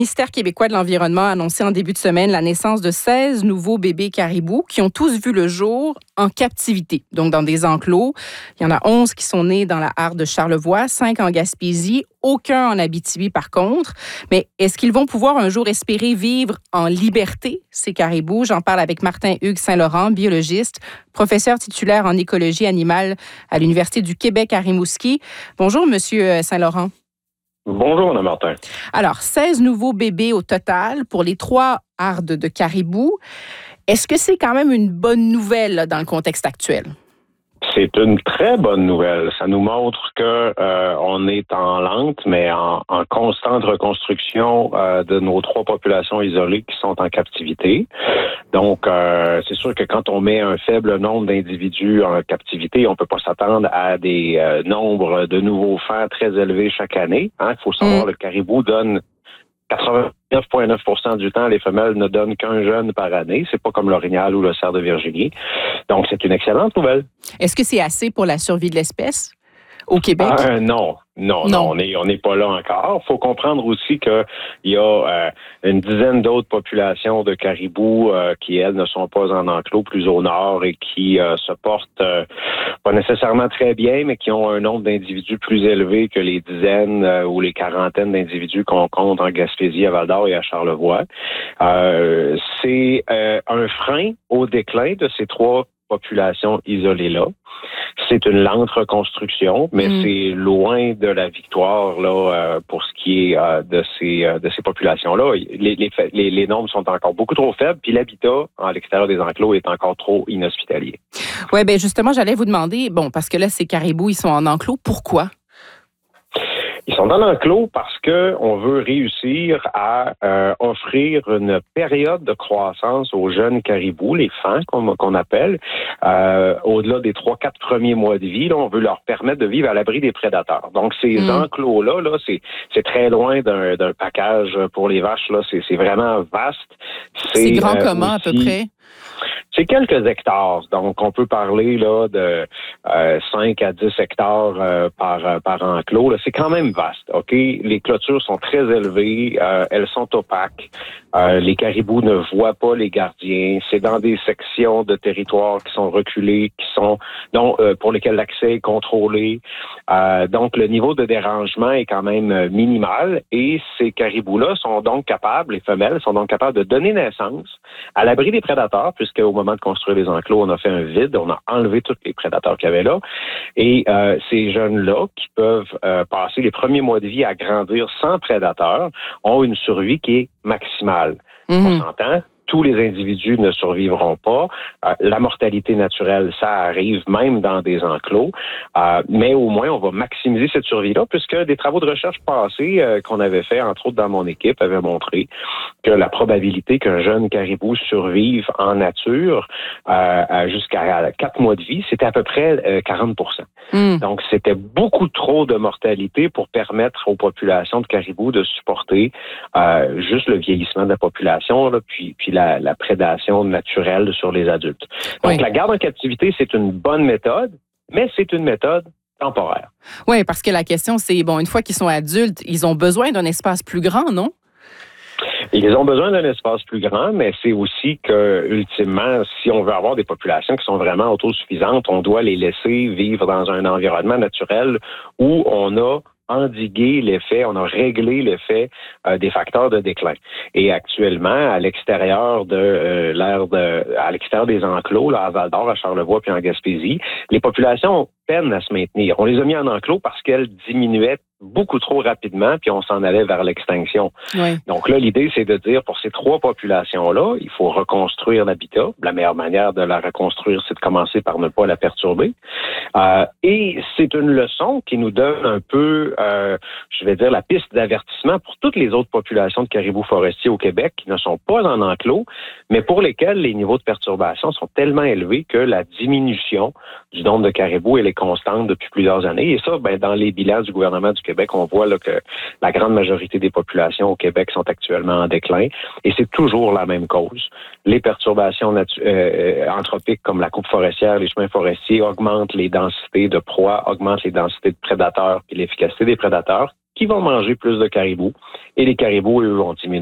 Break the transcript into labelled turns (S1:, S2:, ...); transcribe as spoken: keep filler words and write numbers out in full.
S1: Le ministère québécois de l'Environnement a annoncé en début de semaine la naissance de seize nouveaux bébés caribous qui ont tous vu le jour en captivité, donc dans des enclos. Il y en a onze qui sont nés dans la Harde de Charlevoix, cinq en Gaspésie, aucun en Abitibi par contre. Mais est-ce qu'ils vont pouvoir un jour espérer vivre en liberté, ces caribous? J'en parle avec Martin-Hugues Saint-Laurent, biologiste, professeur titulaire en écologie animale à l'Université du Québec à Rimouski. Bonjour, Monsieur Saint-Laurent.
S2: Bonjour, Mme Martin.
S1: Alors, seize nouveaux bébés au total pour les trois hardes de caribou. Est-ce que c'est quand même une bonne nouvelle là, dans le contexte actuel?
S2: C'est une très bonne nouvelle. Ça nous montre que euh, on est en lente, mais en, en constante reconstruction euh, de nos trois populations isolées qui sont en captivité. Donc, euh, c'est sûr que quand on met un faible nombre d'individus en captivité, on peut pas s'attendre à des euh, nombres de nouveaux fans très élevés chaque année. Il hein. faut savoir, mmh. le caribou donne quatre-vingt-neuf virgule neuf pour cent du temps, les femelles ne donnent qu'un jeune par année. C'est pas comme l'orignal ou le cerf de Virginie. Donc, c'est une excellente nouvelle.
S1: Est-ce que c'est assez pour la survie de l'espèce au Québec?
S2: Euh, non. Non, non, non, on n'est on n'est pas là encore. Il faut comprendre aussi qu'il y a euh, une dizaine d'autres populations de caribous euh, qui, elles, ne sont pas en enclos, plus au nord et qui euh, se portent euh, pas nécessairement très bien, mais qui ont un nombre d'individus plus élevé que les dizaines euh, ou les quarantaines d'individus qu'on compte en Gaspésie, à Val-d'Or et à Charlevoix. Euh, c'est euh, un frein au déclin de ces trois populations isolées-là. C'est une lente reconstruction, mais mmh. c'est loin de la victoire là euh, pour ce qui est euh, de ces euh, de ces populations-là. Les, les, les, les nombres sont encore beaucoup trop faibles, puis l'habitat à l'extérieur des enclos est encore trop inhospitalier.
S1: Oui, bien justement, j'allais vous demander, bon, parce que là, ces caribous, ils sont en enclos, pourquoi?
S2: Ils sont dans l'enclos parce que on veut réussir à euh, offrir une période de croissance aux jeunes caribous, les fans qu'on, qu'on appelle, euh, au-delà des trois, quatre premiers mois de vie. Là, on veut leur permettre de vivre à l'abri des prédateurs. Donc, ces mmh. enclos-là, là, c'est, c'est très loin d'un, d'un package pour les vaches. Là, c'est, c'est vraiment vaste.
S1: C'est, c'est grand euh, comment, aussi, à peu près?
S2: C'est quelques hectares. Donc, on peut parler là de euh, cinq à dix hectares euh, par, euh, par enclos. Là, c'est quand même vaste. OK? Les clôtures sont très élevées. Euh, elles sont opaques. Euh, les caribous ne voient pas les gardiens. C'est dans des sections de territoire qui sont reculées, qui sont donc euh, pour lesquelles l'accès est contrôlé. Euh, donc, le niveau de dérangement est quand même minimal. Et ces caribous-là sont donc capables, les femelles sont donc capables de donner naissance à l'abri des prédateurs, puisque au moment de construire les enclos, on a fait un vide, on a enlevé tous les prédateurs qu'il y avait là. Et euh, ces jeunes-là, qui peuvent euh, passer les premiers mois de vie à grandir sans prédateurs, ont une survie qui est maximale. Mmh. On s'entend? Tous les individus ne survivront pas. Euh, la mortalité naturelle, ça arrive même dans des enclos. Euh, mais au moins, on va maximiser cette survie-là, puisque des travaux de recherche passés euh, qu'on avait fait, entre autres dans mon équipe, avaient montré que la probabilité qu'un jeune caribou survive en nature euh, jusqu'à quatre mois de vie, c'était à peu près euh, quarante pour cent. Mm. Donc, c'était beaucoup trop de mortalité pour permettre aux populations de caribous de supporter euh, juste le vieillissement de la population, là, puis, puis la La, la prédation naturelle sur les adultes. Donc, oui. la garde en captivité, c'est une bonne méthode, mais c'est une méthode temporaire.
S1: Oui, parce que la question, c'est, bon, une fois qu'ils sont adultes, ils ont besoin d'un espace plus grand, non?
S2: Ils ont besoin d'un espace plus grand, mais c'est aussi que, ultimement, si on veut avoir des populations qui sont vraiment autosuffisantes, on doit les laisser vivre dans un environnement naturel où on a endiguer l'effet, on a réglé l'effet euh, des facteurs de déclin. Et actuellement, à l'extérieur de euh, l'aire de, à l'extérieur des enclos, là, à Val-d'Or, à Charlevoix puis en Gaspésie, les populations peinent à se maintenir. On les a mis en enclos parce qu'elles diminuaient beaucoup trop rapidement, puis on s'en allait vers l'extinction. Oui. Donc là, l'idée, c'est de dire, pour ces trois populations-là, il faut reconstruire l'habitat. La meilleure manière de la reconstruire, c'est de commencer par ne pas la perturber. Euh, et c'est une leçon qui nous donne un peu, euh, je vais dire, la piste d'avertissement pour toutes les autres populations de caribous forestiers au Québec qui ne sont pas en enclos, mais pour lesquelles les niveaux de perturbation sont tellement élevés que la diminution du nombre de caribous, elle est constante depuis plusieurs années. Et ça, ben, dans les bilans du gouvernement du Québec, on voit là, que la grande majorité des populations au Québec sont actuellement en déclin. Et c'est toujours la même cause. Les perturbations natu- euh, anthropiques comme la coupe forestière, les chemins forestiers augmentent les densités de proies, augmentent les densités de prédateurs et l'efficacité des prédateurs, qui vont manger plus de caribous et les caribous, eux, vont diminuer